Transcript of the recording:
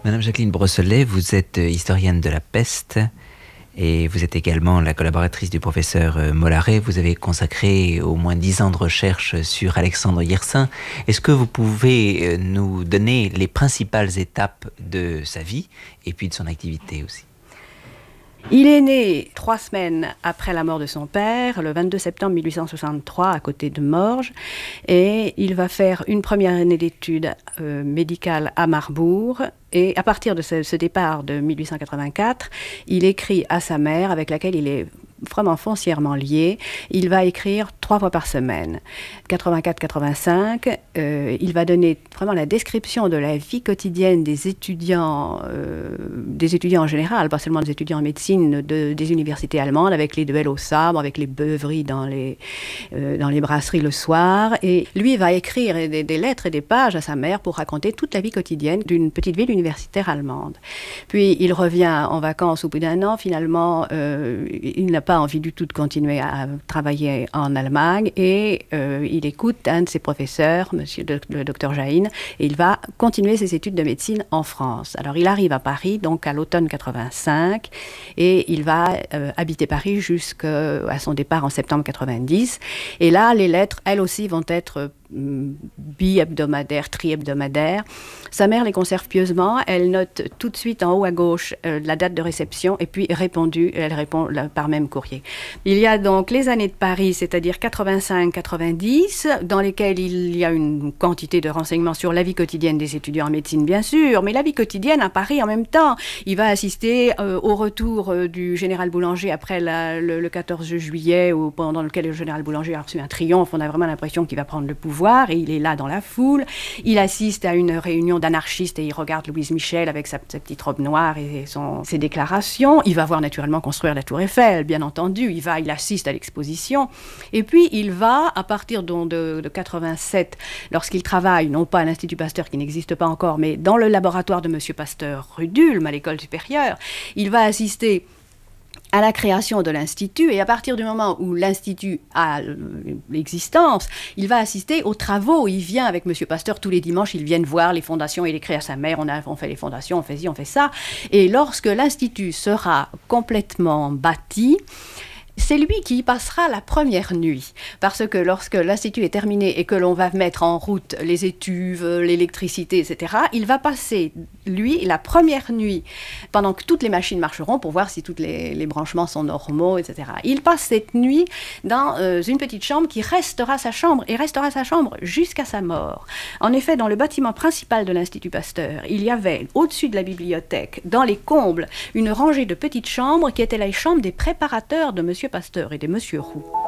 Madame Jacqueline Brossolet, vous êtes historienne de la peste et vous êtes également la collaboratrice du professeur Mollaret. Vous avez consacré au moins 10 ans de recherche sur Alexandre Yersin. Est-ce que vous pouvez nous donner les principales étapes de sa vie et puis de son activité aussi ? Il est né 3 semaines après la mort de son père, le 22 septembre 1863, à côté de Morges, et il va faire une première année d'études médicales à Marbourg. Et à partir de ce départ de 1884, il écrit à sa mère, avec laquelle il est vraiment foncièrement lié. Il va écrire 3 fois par semaine. 84-85, il va donner vraiment la description de la vie quotidienne des étudiants en général, pas seulement des étudiants en médecine des universités allemandes, avec les duels au sabre, avec les beuveries dans les brasseries le soir. Et lui va écrire des lettres et des pages à sa mère pour raconter toute la vie quotidienne d'une petite ville universitaire allemande. Puis il revient en vacances au bout d'1 an. Finalement, il n'a pas envie du tout de continuer à travailler en Allemagne et il écoute un de ses professeurs, le docteur Jahin, et il va continuer ses études de médecine en France. Alors il arrive à Paris, donc à l'automne 85, et il va habiter Paris jusqu'à son départ en septembre 90. Et là, les lettres, elles aussi, vont être bi-hebdomadaires, tri-hebdomadaires. Sa mère les conserve pieusement. Elle note tout de suite en haut à gauche la date de réception et puis elle répond par même courrier. Il y a donc les années de Paris, c'est-à-dire 85-90, dans lesquelles il y a une quantité de renseignements sur la vie quotidienne des étudiants en médecine, bien sûr, mais la vie quotidienne à Paris en même temps. Il va assister au retour du général Boulanger après le 14 juillet, pendant lequel le général Boulanger a reçu un triomphe. On a vraiment l'impression qu'il va prendre le pouvoir. Et il est là dans la foule. Il assiste à une réunion d'anarchistes et il regarde Louise Michel avec sa petite robe noire et ses déclarations. Il va voir naturellement construire la Tour Eiffel, bien entendu. Il assiste à l'exposition. Et puis il va, à partir de 87, lorsqu'il travaille, non pas à l'Institut Pasteur qui n'existe pas encore, mais dans le laboratoire de M. Pasteur rue d'Ulm, à l'école supérieure, il va assister à la création de l'Institut, et à partir du moment où l'Institut a l'existence, il va assister aux travaux. Il vient avec M. Pasteur tous les dimanches, ils viennent voir les fondations, il écrit à sa mère, on fait les fondations, on fait ci, on fait ça. Et lorsque l'Institut sera complètement bâti, c'est lui qui y passera la première nuit, parce que lorsque l'Institut est terminé et que l'on va mettre en route les étuves, l'électricité, etc., il va passer, lui, la première nuit, pendant que toutes les machines marcheront, pour voir si tous les branchements sont normaux, etc. Il passe cette nuit dans une petite chambre qui restera sa chambre, et restera sa chambre jusqu'à sa mort. En effet, dans le bâtiment principal de l'Institut Pasteur, il y avait, au-dessus de la bibliothèque, dans les combles, une rangée de petites chambres qui étaient les chambres des préparateurs de M. Pasteur et de M. Roux.